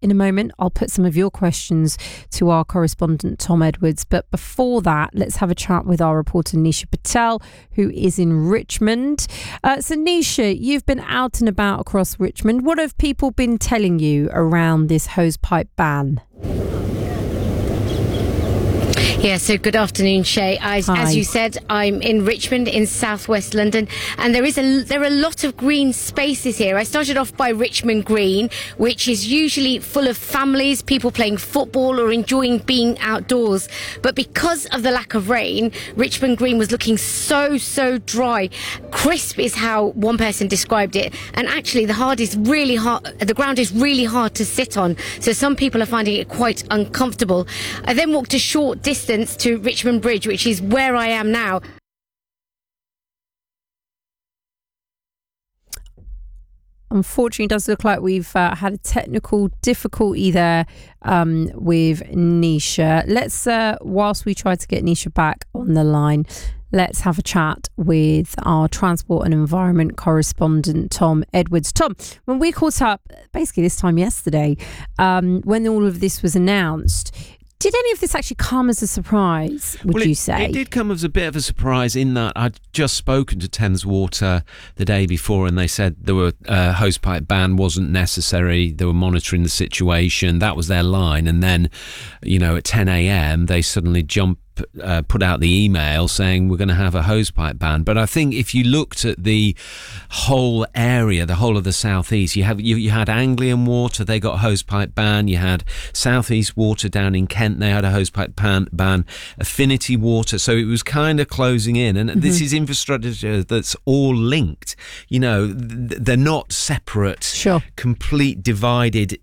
in a moment, I'll put some of your questions to our correspondent, Tom Edwards. But before that, let's have a chat with our reporter, Nisha Patel, who is in Richmond. So, Nisha, you've been out and about across Richmond. What have people been telling you around this hosepipe ban? Yeah, so good afternoon, Shay. As you said, I'm in Richmond in southwest London, and there are a lot of green spaces here. I started off by Richmond Green, which is usually full of families, people playing football or enjoying being outdoors. But because of the lack of rain, Richmond Green was looking so dry. Crisp is how one person described it. And actually, the ground is really hard to sit on. So some people are finding it quite uncomfortable. I then walked a short distance to Richmond Bridge, which is where I am now. Unfortunately, it does look like we've had a technical difficulty there with Nisha. Let's, whilst we try to get Nisha back on the line, let's have a chat with our transport and environment correspondent, Tom Edwards. Tom, when we caught up basically this time yesterday, when all of this was announced, did any of this actually come as a surprise, would you say? It did come as a bit of a surprise in that I'd just spoken to Thames Water the day before, and they said there were hosepipe ban wasn't necessary. They were monitoring the situation. That was their line. And then, at 10 a.m, they suddenly put out the email saying we're going to have a hosepipe ban. But I think if you looked at the whole area, the whole of the southeast, you had Anglian Water, they got a hosepipe ban. You had Southeast Water down in Kent, they had a hosepipe ban. Affinity Water, so it was kind of closing in. And this is infrastructure that's all linked. They're not separate, complete divided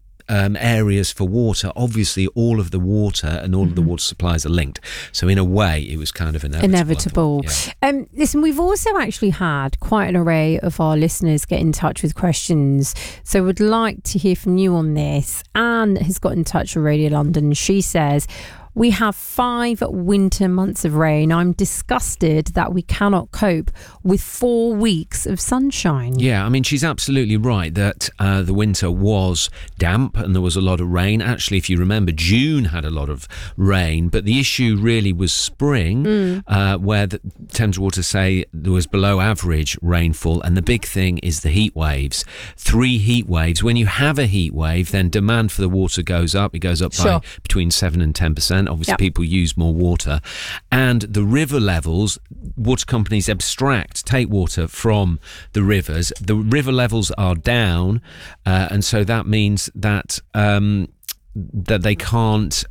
areas for water. Obviously, all of the water and all of the water supplies are linked. So in a way, it was kind of inevitable. Yeah. Listen, we've also actually had quite an array of our listeners get in touch with questions. So we'd like to hear from you on this. Anne has got in touch with Radio London. She says, we have 5 winter months of rain. I'm disgusted that we cannot cope with 4 weeks of sunshine. Yeah, I mean, she's absolutely right that the winter was damp and there was a lot of rain. Actually, if you remember, June had a lot of rain, but the issue really was spring, where the Thames Water say there was below average rainfall. And the big thing is the heat waves. 3 heat waves. When you have a heat wave, then demand for the water goes up. It goes up by between 7 and 10%. Obviously, people use more water. And the river levels, water companies take water from the rivers. The river levels are down, and so that means that that they can't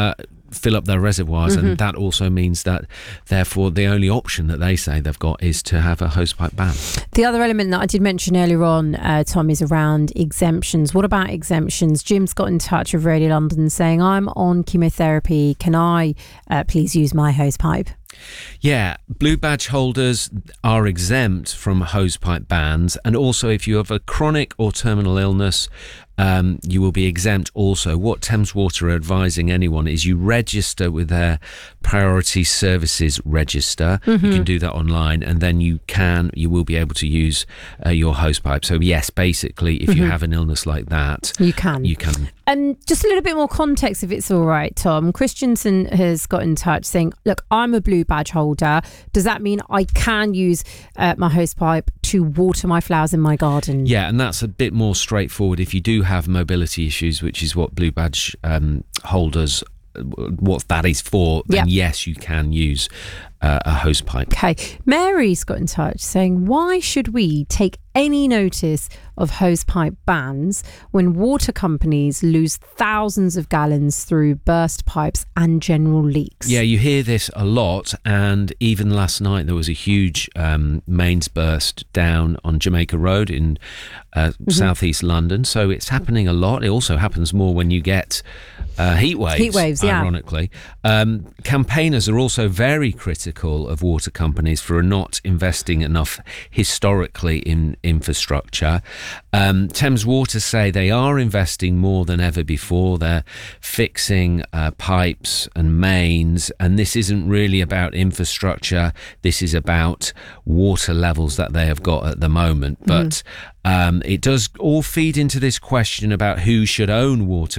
fill up their reservoirs, and that also means that therefore the only option that they say they've got is to have a hosepipe ban. The other element that I did mention earlier on, Tom, is around exemptions. What about exemptions? Jim's got in touch with Radio London saying, I'm on chemotherapy, can I please use my hosepipe? Yeah, blue badge holders are exempt from hosepipe bans, and also if you have a chronic or terminal illness, you will be exempt also. What Thames Water are advising anyone is you register with their Priority Services Register. You can do that online, and then you will be able to use your hosepipe. So yes, basically, if you have an illness like that, you can. And just a little bit more context, if it's all right, Tom. Christensen has got in touch saying, look, I'm a blue badge holder. Does that mean I can use my hosepipe to water my flowers in my garden? Yeah, and that's a bit more straightforward. If you do have mobility issues, which is what blue badge holders, what that is for, then yes, you can use a hosepipe. Okay. Mary's got in touch saying, why should we take any notice of hosepipe bans when water companies lose thousands of gallons through burst pipes and general leaks? Yeah, you hear this a lot, and even last night there was a huge mains burst down on Jamaica Road in southeast London, so it's happening a lot. It also happens more when you get heat waves, ironically. Campaigners are also very critical of water companies for not investing enough historically in infrastructure. Thames Water say they are investing more than ever before. They're fixing pipes and mains, and this isn't really about infrastructure. This is about water levels that they have got at the moment. But it does all feed into this question about who should own water